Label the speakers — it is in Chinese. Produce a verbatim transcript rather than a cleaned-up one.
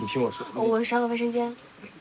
Speaker 1: 你听我说，
Speaker 2: 我上个卫生间。